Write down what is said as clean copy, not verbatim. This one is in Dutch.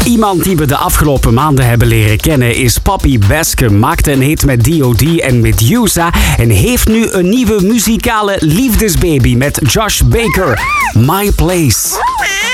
Iemand die we de afgelopen maanden hebben leren kennen is Papi Bascom. Maakte een hit met D.O.D. en met Yusa en heeft nu een nieuwe muzikale liefdesbaby met Josh Baker. My Place.